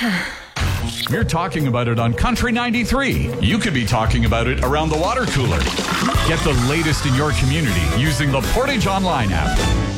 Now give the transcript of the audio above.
We're talking about it on Country 93. You could be talking about it around the water cooler. Get the latest in your community using the Portage Online app.